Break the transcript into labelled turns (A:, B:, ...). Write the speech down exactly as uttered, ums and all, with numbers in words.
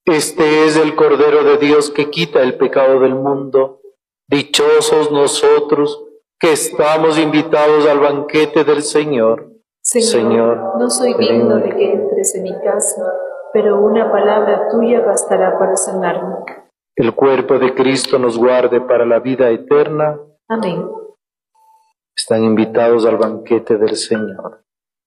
A: Este es el Cordero de Dios que quita el pecado del mundo. Dichosos nosotros que estamos invitados al banquete del Señor.
B: Señor,
A: Señor,
B: no soy digno de que entres en mi casa, pero una palabra tuya bastará para sanarme.
A: El cuerpo de Cristo nos guarde para la vida eterna.
B: Amén.
A: Están invitados al banquete del Señor.